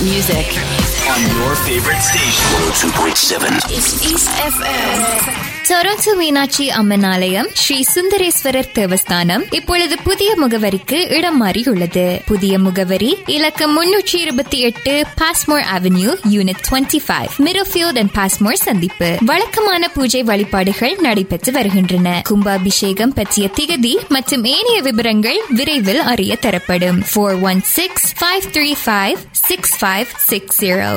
Music on your favorite station. 102.7. It's East FM. Toronto Meenakshi Amman ஆலயம் ஸ்ரீ சுந்தரேஸ்வரர் தேவஸ்தானம் இப்பொழுது புதிய முகவரிக்கு இடம் மாறியுள்ளது. புதிய முகவரி இலக்கம் 328 Passmore avenue, unit 25, மிரோஃபீல்ட் and Passmore சந்திப்பு. வழக்கமான பூஜை வழிபாடுகள் நடைபெற்று வருகின்றன. கும்பாபிஷேகம் பற்றிய திகதி மற்றும் ஏனைய விவரங்கள் விரைவில் அறிய தரப்படும். 416-535-6560.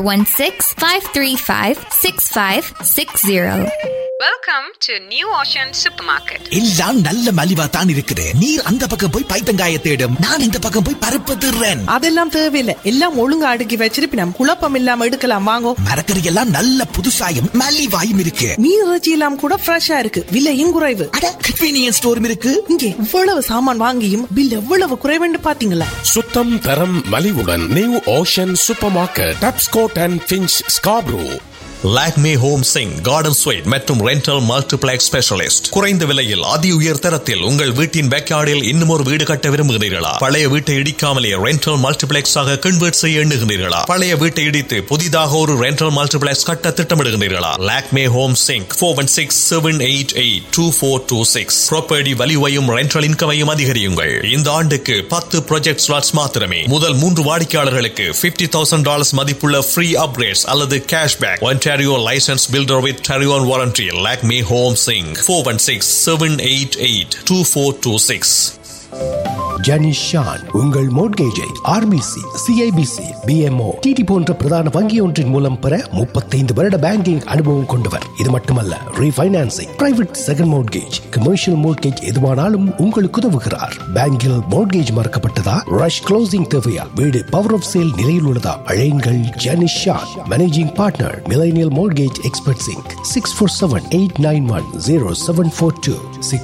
416-535-6560. Welcome to New Ocean Supermarket. எல்லாம் நல்ல மலிவா தான் இருக்குது. நீர் அந்த பக்கம் போய் பைத்தங்காய தேடும், நான் இந்த பக்கம் போய் பருப்பு திருறேன். அதெல்லாம் தேவையில்லை, எல்லாம் ஒழுங்கா அடுக்கி வச்சிருப்பினம். குழப்பம் இல்லாம எடுக்கலாம் வாங்கோ. மரக்கறி எல்லாம் நல்ல புதுசாயும் மலிவாயும் இருக்கு. மீன் இறைச்சி எல்லாம் கூட ஃப்ரெஷ்ஷா இருக்கு, விலையும் குறைவு. அட கன்வீனியன்ஸ் ஸ்டோரும் இருக்கு. இங்கே இவ்வளவு சாமான் வாங்கியும் பில் எவ்வளவு குறைவுன்னு பாத்தீங்களா? சுத்தம் தரம் மலிவுடன் new ocean super market, Tapscott and pinch, Scarborough. Lakme home Singh, garden sweet மற்றும் ரெண்டல் மல்டிப்ளெக்ஸ் ஸ்பெஷலிஸ்ட். குறைந்த விலையில் அதி உயர் தரத்தில் உங்கள் வீட்டின் பேக்யார்டில் இன்னும் ஒரு வீடு கட்ட விரும்புகிறீர்களா? பழைய வீட்டை இடிக்காமலே ரெண்டல் மல்டிப்ளெக்ஸ் ஆக கன்வெர்ட் செய்ய எண்ணுகிறீர்களா? பழைய வீட்டை இடித்து புதிதாக ஒரு ரெண்டல் மல்டிப்ளெக்ஸ் கட்ட திட்டமிடுகிறீர்களா? Lakme home Singh 416-788-2426. Property வேல்யூவையும் rental இன்கமையும் அதிகரியுங்கள். இந்த ஆண்டுக்கு 10 ப்ராஜெக்ட் ஸ்லாட்ஸ் மாத்திரமே. முதல் 3 வாடிக்கையாளர்களுக்கு $50,000 மதிப்புள்ள ஃப்ரீ அப்கிரேட்ஸ் அல்லது cashback. Ontario licensed builder with Tarion warranty. Lakme Home Singh 416-788-2426. Janish Shawn உங்கள் மோட்கேஜை ஆர்பிசி, சிஐபிசி, பிஎம்ஓ, டிடி போன்ற பிரதான வங்கி ஒன்றின் மூலம் பெற 35 வருட பேங்கிங் அனுபவம் கொண்டவர். இது மட்டுமல்ல, refinancing, private second mortgage, commercial mortgage எதுவானாலும் உங்களுக்கு உதவுகிறார். பேங்கில் மோட்கேஜ் மறக்கப்பட்டதா, ரஷ் க்ளோசிங் தேவையா, வீடு பவர் ஆஃப் சேல் நிலையில் உள்ளதா, அழையுங்கள் Janish Shawn. Managing partner, millennial mortgage expert Singh. 647-891-0742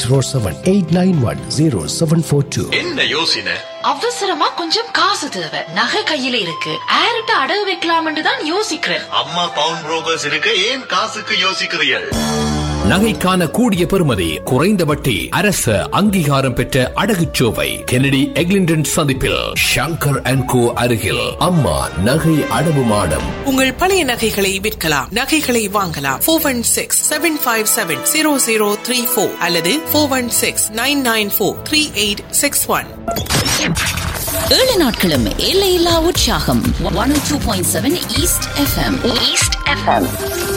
647-891-0742. என்ன யோசனை? அவசரமா கொஞ்சம் காசு தேவை, நகை கையில இருக்கு, ஆர்ட்ட அடகு வைக்கலாம்னு தான் யோசிக்கிறேன். அம்மா பவுன் புரோக்கர்ஸ் இருக்கு, ஏன் காசுக்கு யோசிக்கிறீர்கள்? நகைக்கான கூடிய பெறுமதி, குறைந்த வட்டி, அரசு அங்கீகாரம் பெற்ற அடகுச்சோவை. கெனடி எக்லிண்டன் சந்திப்பில் ஷங்கர் அண்ட் கோ அருகில் அம்மா நகை அடவு மாடம். உங்கள் பழைய நகைகளை விற்கலாம், நகைகளை வாங்கலாம். 416-757-0034 அல்லது 416-994-3861. 7 நாட்களும் எல்லையில்லா உற்சாகம். 102.7 ஈஸ்ட் எஃப்எம். East FM.